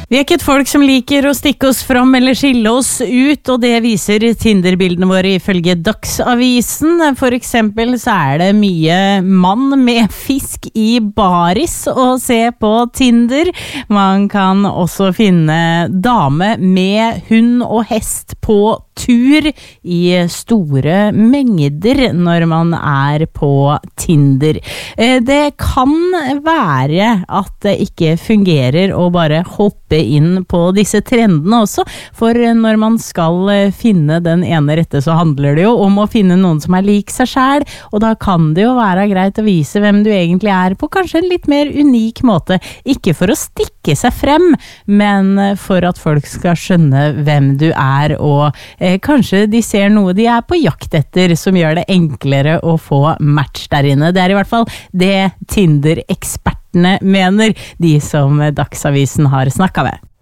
Vi ikke et folk som liker å stikke oss fram eller skille oss ut, og det viser Tinder-bildene våre ifølge Dagsavisen. For eksempel så det mye mann med fisk i baris å se på Tinder. Man kan også finne dame med hund og hest på tur i store mengder når man på Tinder. Det kan være at det ikke fungerer å bare hoppe inn på disse trendene også, for når man skal finne den ene rette så handler det jo om å finne noen som lik seg selv, og da kan det jo være greit å vise hvem du egentlig på kanskje en litt mer unik måte, ikke for å stikke seg frem, men for at folk skal skjønne hvem du og kanskje de ser noe de på jakt etter som gjør det enklere å få match der inne. Det i hvert fall det Tinder-ekspertene mener, de som Dagsavisen har snakket med.